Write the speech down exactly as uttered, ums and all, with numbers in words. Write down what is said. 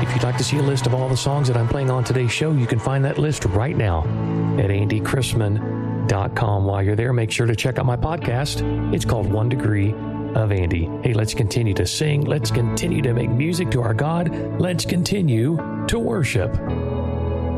if you'd like to see a list of all the songs that I'm playing on today's show, you can find that list right now at andy chrisman dot com. While you're there, make sure to check out my podcast. It's called One Degree of Andy. Hey, let's continue to sing. Let's continue to make music to our God. Let's continue to worship.